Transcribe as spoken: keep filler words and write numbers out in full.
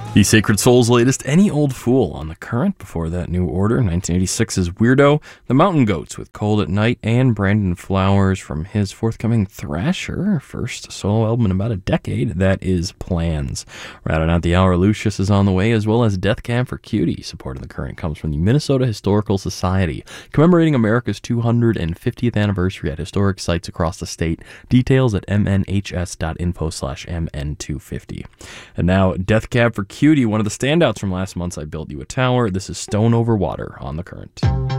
The Sacred Soul's latest, Any Old Fool, on the Current. Before that, New Order, nineteen eighty-six's Weirdo, The Mountain Goats with Cold at Night, and Brandon Flowers from his forthcoming Thrasher, first solo album in about a decade, that is Plans. Rounding out the hour, Lucius is on the way, as well as Death Cab for Cutie. Support of the Current comes from the Minnesota Historical Society, commemorating America's two hundred fiftieth anniversary at historic sites across the state. Details at m n h s dot info slash m n two fifty. And now, Death Cab for Cutie, one of the standouts from last month's I Built You a Tower. This is Stone Over Water on the Current.